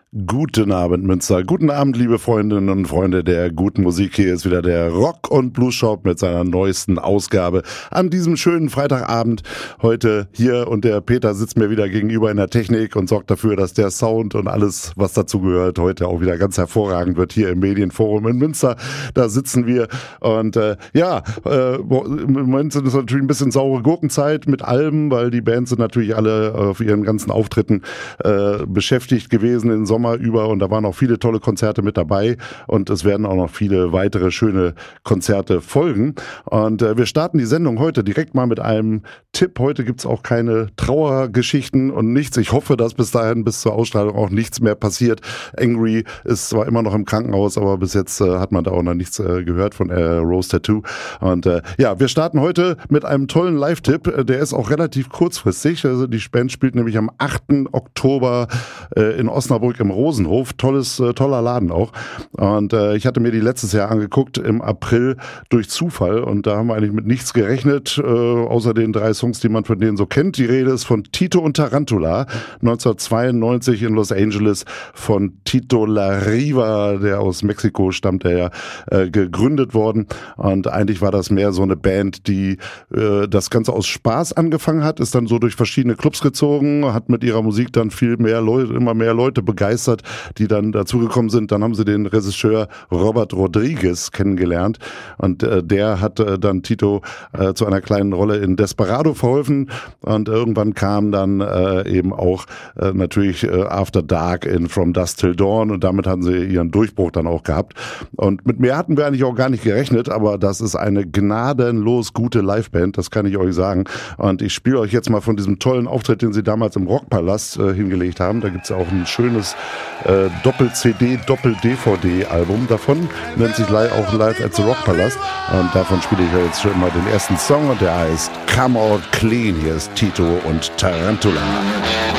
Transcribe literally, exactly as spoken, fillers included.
Guten Abend, Münster. Guten Abend, liebe Freundinnen und Freunde der guten Musik. Hier ist wieder der Rock- und Blues-Shop mit seiner neuesten Ausgabe an diesem schönen Freitagabend. Heute hier und der Peter sitzt mir wieder gegenüber in der Technik und sorgt dafür, dass der Sound und alles, was dazu gehört, heute auch wieder ganz hervorragend wird hier im Medienforum in Münster. Da sitzen wir und äh, ja, äh, im Moment sind es natürlich ein bisschen saure Gurkenzeit mit Alben, weil die Bands sind natürlich alle auf ihren ganzen Auftritten äh, beschäftigt gewesen in Sommer über und da waren auch viele tolle Konzerte mit dabei und es werden auch noch viele weitere schöne Konzerte folgen und äh, wir starten die Sendung heute direkt mal mit einem Tipp. Heute gibt's auch keine Trauergeschichten und nichts. Ich hoffe, dass bis dahin, bis zur Ausstrahlung auch nichts mehr passiert. Angry ist zwar immer noch im Krankenhaus, aber bis jetzt äh, hat man da auch noch nichts äh, gehört von äh, Rose Tattoo und äh, ja, wir starten heute mit einem tollen Live-Tipp. Der ist auch relativ kurzfristig. Also die Band spielt nämlich am achten Oktober äh, in Osnabrück im Rosenhof. Tolles, äh, toller Laden auch. Und äh, ich hatte mir die letztes Jahr angeguckt im April durch Zufall und da haben wir eigentlich mit nichts gerechnet, äh, außer den drei Songs, die man von denen so kennt. Die Rede ist von Tito und Tarantula, neunzehnhundertzweiundneunzig in Los Angeles von Tito Larriva, der aus Mexiko stammt, der ja äh, gegründet worden. Und eigentlich war das mehr so eine Band, die äh, das Ganze aus Spaß angefangen hat, ist dann so durch verschiedene Clubs gezogen, hat mit ihrer Musik dann viel mehr Leute, immer mehr Leute begeistert, die dann dazugekommen sind. Dann haben sie den Regisseur Robert Rodriguez kennengelernt und äh, der hat äh, dann Tito äh, zu einer kleinen Rolle in Desperado verholfen und irgendwann kam dann äh, eben auch äh, natürlich äh, After Dark in From Dusk Till Dawn und damit haben sie ihren Durchbruch dann auch gehabt. Und mit mehr hatten wir eigentlich auch gar nicht gerechnet, aber das ist eine gnadenlos gute Liveband, das kann ich euch sagen. Und ich spiele euch jetzt mal von diesem tollen Auftritt, den sie damals im Rockpalast äh, hingelegt haben. Da gibt's ja auch ein schönes äh, Doppel-C D, Doppel-D V D-Album davon, nennt sich auch Live at the Rockpalast. Und davon spiele ich euch jetzt schon mal den ersten Song und der heißt Come Out Clean. Hier ist Tito und Tarantula.